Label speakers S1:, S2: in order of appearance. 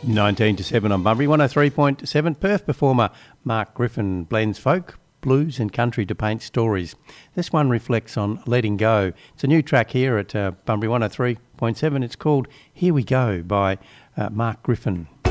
S1: 19 to 7 on Bunbury, 103.7. Perth performer Mark Griffin blends folk, blues and country to paint stories. This one reflects on letting go. It's a new track here at Bunbury 103.7. It's called Here We Go by Mark Griffin.